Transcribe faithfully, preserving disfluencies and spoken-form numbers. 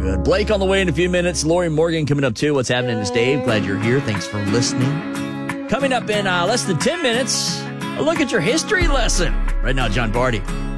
good. Blake on the way in a few minutes. Lori Morgan coming up too. What's happening is Dave. Glad you're here. Thanks for listening. Coming up in uh, less than ten minutes, a look at your history lesson. Right now, John Barty.